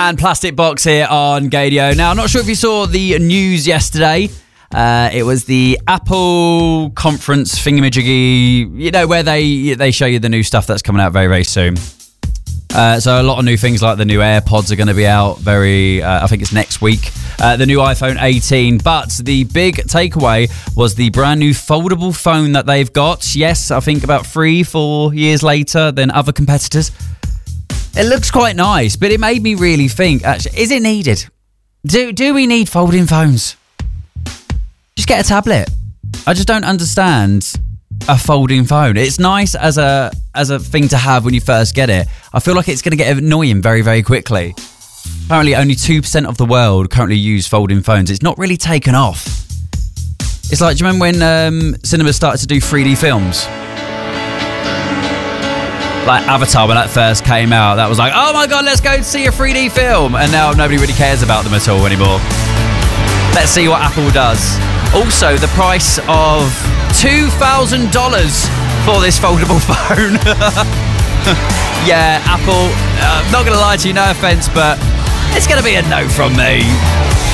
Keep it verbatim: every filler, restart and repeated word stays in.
and Plastic Box here on Gadio. Now, I'm not sure if you saw the news yesterday. Uh, it was the Apple conference thingamajiggy, you know, where they they show you the new stuff that's coming out very, very soon. Uh, so a lot of new things like the new AirPods are going to be out very, uh, I think it's next week. Uh, the new iPhone eighteen. But the big takeaway was the brand new foldable phone that they've got. Yes, I think about three, four years later than other competitors. It looks quite nice, but it made me really think, actually, is it needed? Do, do we need folding phones? Just get a tablet. I just don't understand a folding phone. It's nice as a as a thing to have when you first get it. I feel like it's going to get annoying very, very quickly. Apparently only two percent of the world currently use folding phones. It's not really taken off. It's like, do you remember when um, cinemas started to do three D films? Like Avatar, when that first came out, that was like, oh my god, let's go see a three D film. And now nobody really cares about them at all anymore. Let's see what Apple does. Also, the price of two thousand dollars for this foldable phone. Yeah, Apple, uh, I'm not going to lie to you, no offence, but it's going to be a no from me.